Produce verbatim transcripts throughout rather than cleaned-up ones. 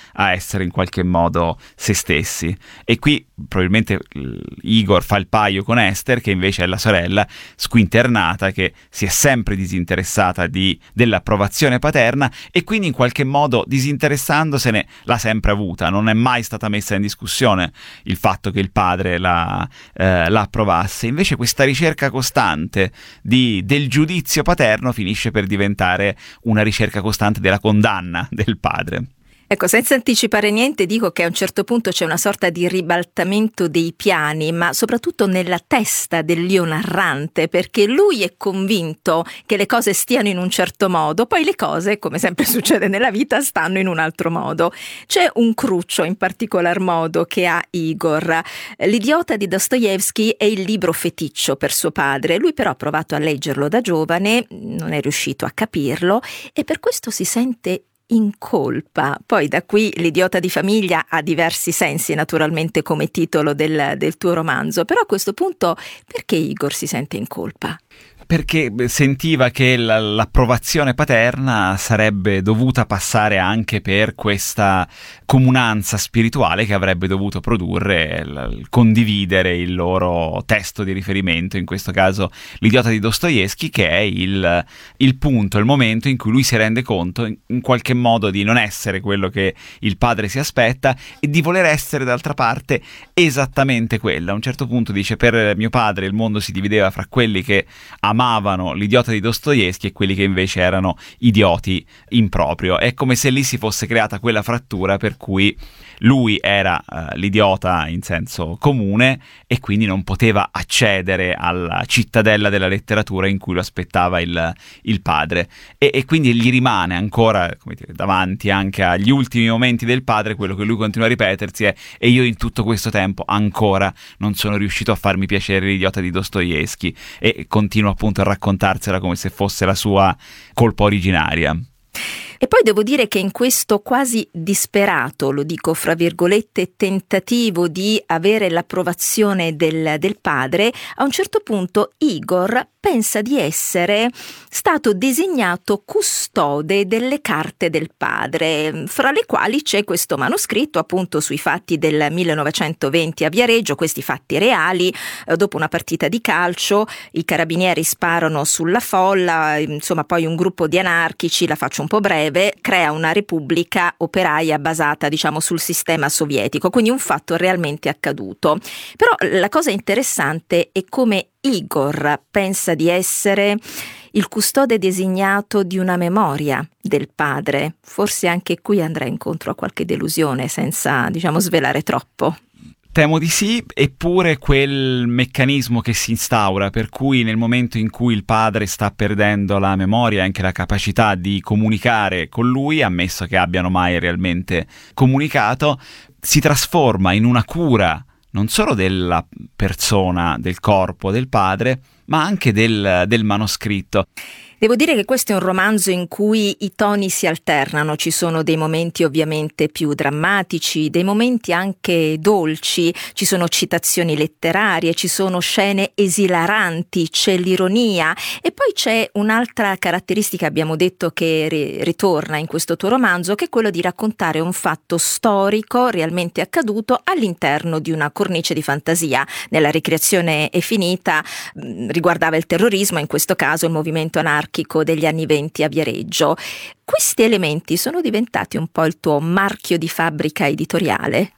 a essere in qualche modo se stessi. E qui probabilmente Igor fa il paio con Esther, che invece è la sorella squinternata, che si è sempre disinteressata di, dell'approvazione paterna, e quindi in qualche modo disinteressandosene l'ha sempre avuta, non è mai stata messa in discussione il fatto che il padre la, eh, la approvasse. Invece questa ricerca costante di, del giudizio paterno finisce per diventare una ricerca costante della condanna del padre. Ecco, senza anticipare niente, dico che a un certo punto c'è una sorta di ribaltamento dei piani, ma soprattutto nella testa dell'io narrante, perché lui è convinto che le cose stiano in un certo modo, poi le cose, come sempre succede nella vita, stanno in un altro modo. C'è un cruccio in particolar modo che ha Igor. L'Idiota di Dostoevskij è il libro feticcio per suo padre, lui però ha provato a leggerlo da giovane, non è riuscito a capirlo e per questo si sente in colpa. Poi da qui L'idiota di famiglia ha diversi sensi naturalmente come titolo del, del tuo romanzo, però a questo punto perché Igor si sente in colpa? Perché sentiva che l'approvazione paterna sarebbe dovuta passare anche per questa comunanza spirituale che avrebbe dovuto produrre il condividere il loro testo di riferimento, in questo caso L'idiota di Dostoevskij, che è il, il punto, il momento in cui lui si rende conto in, in qualche modo di non essere quello che il padre si aspetta e di voler essere d'altra parte esattamente quello. A un certo punto dice: per mio padre il mondo si divideva fra quelli che amavano l'idiota di Dostoevskij e quelli che invece erano idioti in proprio. È come se lì si fosse creata quella frattura per cui lui era uh, l'idiota in senso comune e quindi non poteva accedere alla cittadella della letteratura in cui lo aspettava il, il padre, e, e quindi gli rimane ancora, come dire, davanti anche agli ultimi momenti del padre quello che lui continua a ripetersi è: e io in tutto questo tempo ancora non sono riuscito a farmi piacere l'idiota di Dostoevskij, e continua appunto a raccontarsela come se fosse la sua colpa originaria. E poi devo dire che in questo quasi disperato, lo dico fra virgolette, tentativo di avere l'approvazione del, del padre, a un certo punto Igor pensa di essere stato designato custode delle carte del padre, fra le quali c'è questo manoscritto appunto sui fatti del millenovecentoventi a Viareggio, questi fatti reali. Dopo una partita di calcio i carabinieri sparano sulla folla, insomma poi un gruppo di anarchici, la faccio un po' breve, crea una repubblica operaia basata diciamo sul sistema sovietico, quindi un fatto realmente accaduto. Però la cosa interessante è come Igor pensa di essere il custode designato di una memoria del padre. Forse anche qui andrà incontro a qualche delusione senza diciamo svelare troppo. Temo di sì, eppure quel meccanismo che si instaura per cui nel momento in cui il padre sta perdendo la memoria e anche la capacità di comunicare con lui, ammesso che abbiano mai realmente comunicato, si trasforma in una cura non solo della persona, del corpo del padre, ma anche del, del manoscritto. Devo dire che questo è un romanzo in cui i toni si alternano, ci sono dei momenti ovviamente più drammatici, dei momenti anche dolci, ci sono citazioni letterarie, ci sono scene esilaranti, c'è l'ironia e poi c'è un'altra caratteristica, abbiamo detto, che ri- ritorna in questo tuo romanzo, che è quello di raccontare un fatto storico realmente accaduto all'interno di una cornice di fantasia. Nella Ricreazione è finita mh, riguardava il terrorismo, in questo caso il movimento anarchico degli anni venti a Viareggio. Questi elementi sono diventati un po' il tuo marchio di fabbrica editoriale?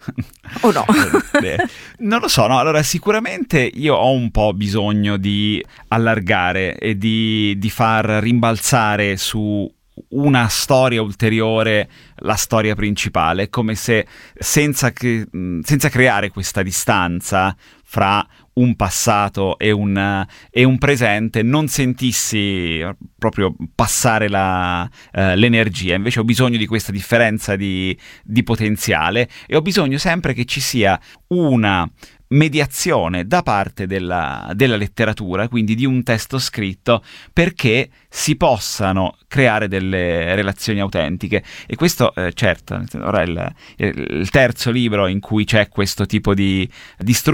O no? Beh, non lo so, no. Allora sicuramente io ho un po' bisogno di allargare e di, di far rimbalzare su una storia ulteriore la storia principale, come se senza, che, senza creare questa distanza fra un passato e un, e un presente non sentissi proprio passare la, uh, l'energia. Invece ho bisogno di questa differenza di, di potenziale e ho bisogno sempre che ci sia una mediazione da parte della, della letteratura, quindi di un testo scritto, perché si possano creare delle relazioni autentiche. E questo eh, certo, ora è il, il terzo libro in cui c'è questo tipo di, di struttura, quindi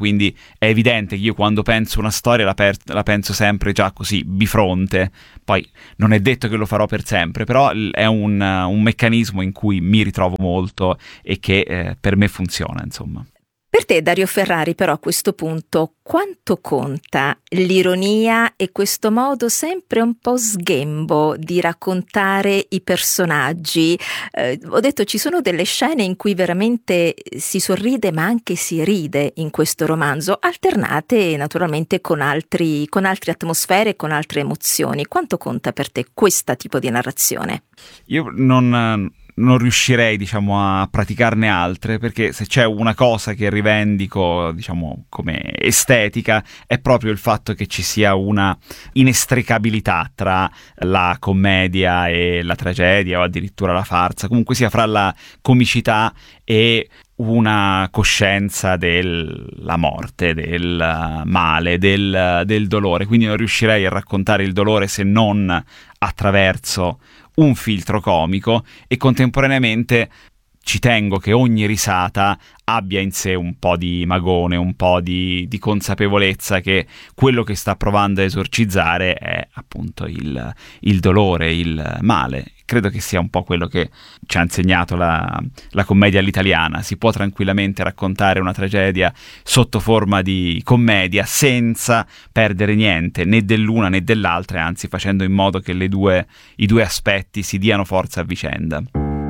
quindi è evidente che io quando penso una storia la, per- la penso sempre già così, bifronte. Poi non è detto che lo farò per sempre, però è un, un meccanismo in cui mi ritrovo molto e che eh, per me funziona, insomma. Per te, Dario Ferrari, però a questo punto quanto conta l'ironia e questo modo sempre un po' sghembo di raccontare i personaggi? Eh, ho detto, ci sono delle scene in cui veramente si sorride ma anche si ride in questo romanzo, alternate naturalmente con altri, con altre atmosfere e con altre emozioni. Quanto conta per te questo tipo di narrazione? Io non... non riuscirei, diciamo, a praticarne altre, perché se c'è una cosa che rivendico, diciamo, come estetica, è proprio il fatto che ci sia una inestricabilità tra la commedia e la tragedia, o addirittura la farsa, comunque sia fra la comicità e una coscienza della morte, del male, del, del dolore. Quindi non riuscirei a raccontare il dolore se non attraverso un filtro comico, e contemporaneamente ci tengo che ogni risata abbia in sé un po' di magone, un po' di, di consapevolezza che quello che sta provando a esorcizzare è appunto il, il dolore, il male. Credo che sia un po' quello che ci ha insegnato la, la commedia all'italiana. Si può tranquillamente raccontare una tragedia sotto forma di commedia senza perdere niente, né dell'una né dell'altra, anzi facendo in modo che le due, i due aspetti si diano forza a vicenda.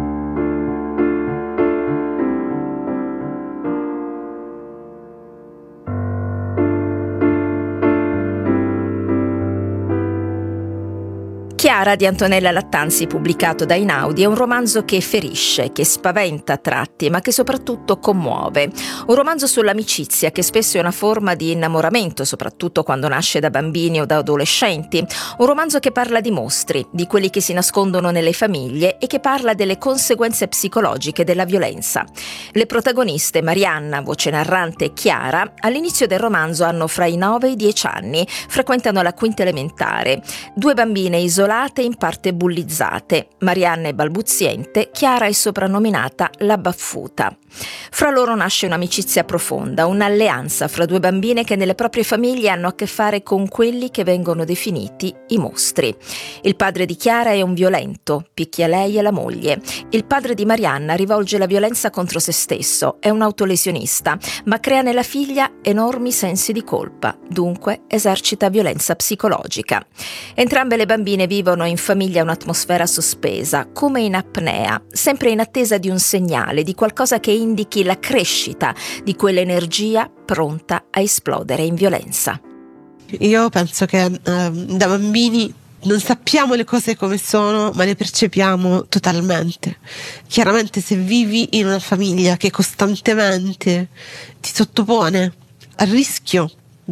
Chiara di Antonella Lattanzi, pubblicato da Einaudi, è un romanzo che ferisce, che spaventa a tratti, ma che soprattutto commuove. Un romanzo sull'amicizia, che spesso è una forma di innamoramento, soprattutto quando nasce da bambini o da adolescenti. Un romanzo che parla di mostri, di quelli che si nascondono nelle famiglie, e che parla delle conseguenze psicologiche della violenza. Le protagoniste, Marianna, voce narrante, e Chiara, all'inizio del romanzo hanno fra i nove e i dieci anni, frequentano la quinta elementare. Due bambine isolate e in parte bullizzate. Marianna è balbuziente, Chiara è soprannominata la baffuta. Fra loro nasce un'amicizia profonda, un'alleanza fra due bambine che nelle proprie famiglie hanno a che fare con quelli che vengono definiti i mostri. Il padre di Chiara è un violento, picchia lei e la moglie. Il padre di Marianna rivolge la violenza contro se stesso, è un autolesionista, ma crea nella figlia enormi sensi di colpa, dunque esercita violenza psicologica. Entrambe le bambine vivono in famiglia un'atmosfera sospesa, come in apnea, sempre in attesa di un segnale, di qualcosa che indichi la crescita di quell'energia pronta a esplodere in violenza. Io penso che eh, da bambini non sappiamo le cose come sono, ma le percepiamo totalmente. Chiaramente, se vivi in una famiglia che costantemente ti sottopone al rischio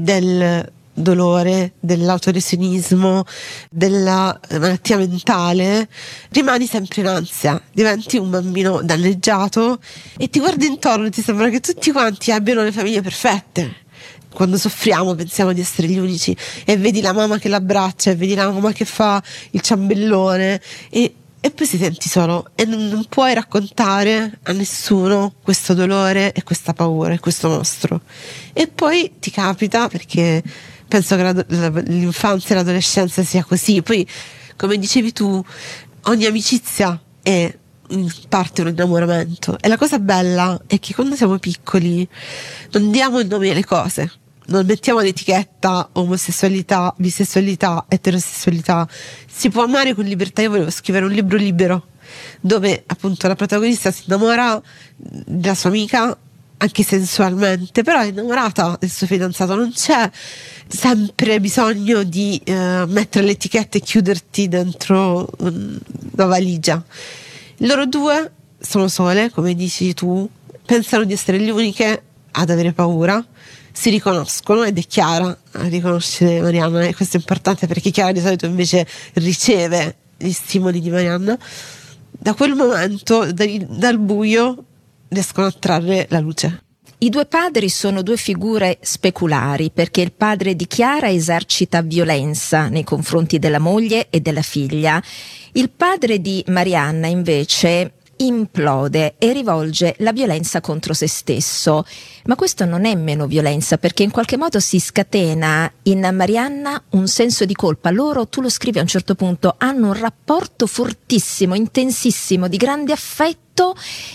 del dolore, dell'autolesionismo, della malattia mentale, rimani sempre in ansia, diventi un bambino danneggiato e ti guardi intorno e ti sembra che tutti quanti abbiano le famiglie perfette. Quando soffriamo pensiamo di essere gli unici, e vedi la mamma che l'abbraccia, e vedi la mamma che fa il ciambellone, e E poi ti senti solo e non, non puoi raccontare a nessuno questo dolore e questa paura e questo mostro. E poi ti capita, perché penso che la, la, l'infanzia e l'adolescenza sia così. Poi, come dicevi tu, ogni amicizia è in parte un innamoramento. E la cosa bella è che quando siamo piccoli non diamo il nome alle cose. Non mettiamo l'etichetta omosessualità, bisessualità, eterosessualità. Si può amare con libertà. Io volevo scrivere un libro libero dove appunto la protagonista si innamora della sua amica anche sensualmente, però è innamorata del suo fidanzato. Non c'è sempre bisogno di eh, mettere l'etichetta e chiuderti dentro una valigia. Loro due sono sole, come dici tu, pensano di essere le uniche ad avere paura, si riconoscono, ed è Chiara a riconoscere Marianna, e questo è importante perché Chiara di solito invece riceve gli stimoli di Marianna. Da quel momento, dal, dal buio, riescono a trarre la luce. I due padri sono due figure speculari, perché il padre di Chiara esercita violenza nei confronti della moglie e della figlia. Il padre di Marianna invece implode e rivolge la violenza contro se stesso. Ma questo non è meno violenza, perché in qualche modo si scatena in Marianna un senso di colpa. Loro, tu lo scrivi a un certo punto, hanno un rapporto fortissimo, intensissimo, di grande affetto,